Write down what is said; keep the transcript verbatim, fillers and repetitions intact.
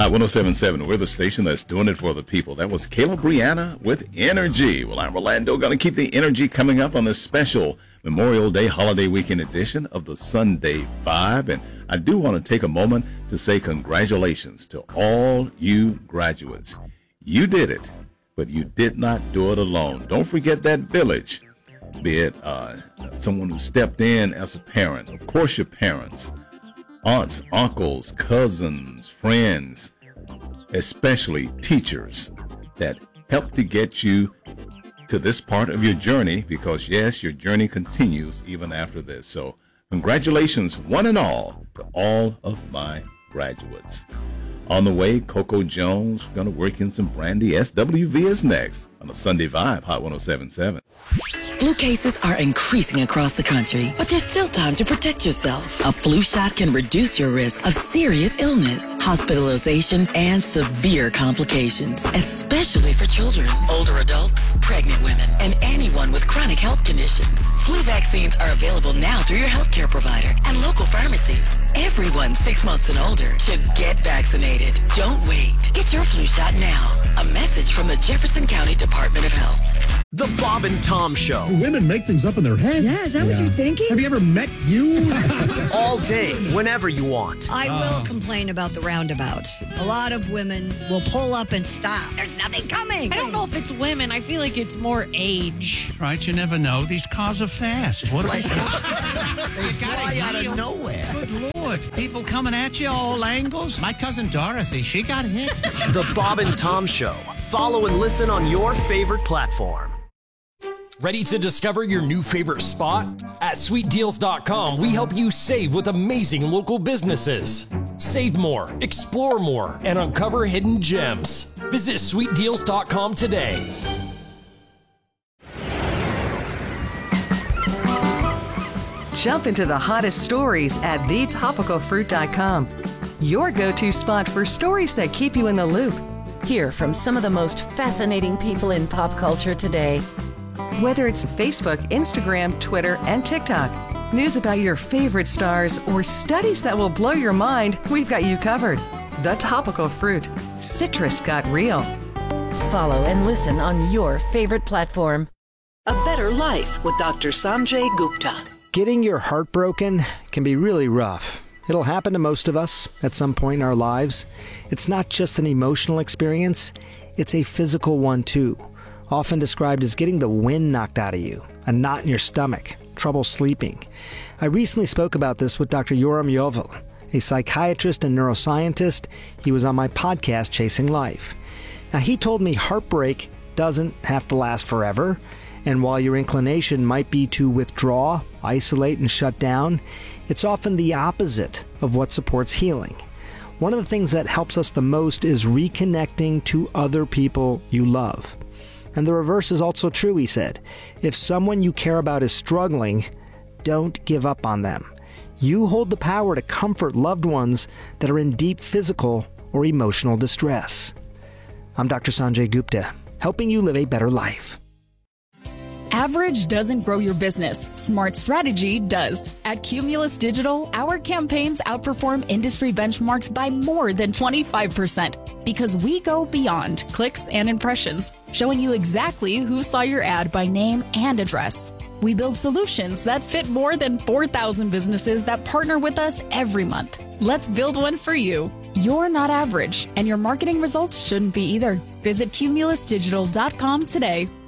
Hot one oh seven point seven, we're the station that's doing it for the people. That was Kayla Brianna with Energy. Well, I'm Orlando, going to keep the energy coming up on this special Memorial Day holiday weekend edition of the Sunday Vibe. And I do want to take a moment to say congratulations to all you graduates. You did it, but you did not do it alone. Don't forget that village, be it uh, someone who stepped in as a parent, of course your parents, aunts, uncles, cousins, friends, especially teachers that helped to get you to this part of your journey, because yes, your journey continues even after this. So congratulations one and all to all of my graduates. On the way, Coco Jones, going to work in some brandy. S W V is next on the Sunday Vibe, Hot one oh seven point seven. Flu cases are increasing across the country, but there's still time to protect yourself. A flu shot can reduce your risk of serious illness, hospitalization, and severe complications, especially for children, older adults, pregnant women, and anyone with chronic health conditions. Flu vaccines are available now through your healthcare provider and local pharmacies. Everyone six months and older should get vaccinated. Don't wait. Get your flu shot now. A message from the Jefferson County Department of Health. The Bob and Tom Show. Women make things up in their head. Yeah, is that yeah. what you're thinking? Have you ever met you? All day, whenever you want. I oh. will complain about the roundabouts. A lot of women will pull up and stop. There's nothing coming. I don't know if it's women. I feel like it's more age. Right, you never know. These cars are fast. What like, they fly out of nowhere. Good Lord. People coming at you all angles. My cousin Dorothy, she got hit. The Bob and Tom Show. Follow and listen on your favorite platform. Ready to discover your new favorite spot? At sweet deals dot com, we help you save with amazing local businesses. Save more, explore more, and uncover hidden gems. Visit sweet deals dot com today. Jump into the hottest stories at the topical fruit dot com. Your go-to spot for stories that keep you in the loop. Hear from some of the most fascinating people in pop culture today. Whether it's Facebook, Instagram, Twitter, and TikTok, news about your favorite stars, or studies that will blow your mind, we've got you covered. The Topical Fruit. Citrus got real. Follow and listen on your favorite platform. A Better Life with Doctor Sanjay Gupta. Getting your heart broken can be really rough. It'll happen to most of us at some point in our lives. It's not just an emotional experience, it's a physical one too. Often described as getting the wind knocked out of you, a knot in your stomach, trouble sleeping. I recently spoke about this with Doctor Yoram Yovel, a psychiatrist and neuroscientist. He was on my podcast, Chasing Life. Now, he told me heartbreak doesn't have to last forever, and while your inclination might be to withdraw, isolate, and shut down, it's often the opposite of what supports healing. One of the things that helps us the most is reconnecting to other people you love. And the reverse is also true, he said. If someone you care about is struggling, don't give up on them. You hold the power to comfort loved ones that are in deep physical or emotional distress. I'm Doctor Sanjay Gupta, helping you live a better life. Average doesn't grow your business. Smart strategy does. At Cumulus Digital, our campaigns outperform industry benchmarks by more than twenty-five percent because we go beyond clicks and impressions, showing you exactly who saw your ad by name and address. We build solutions that fit more than four thousand businesses that partner with us every month. Let's build one for you. You're not average, and your marketing results shouldn't be either. Visit cumulus digital dot com today.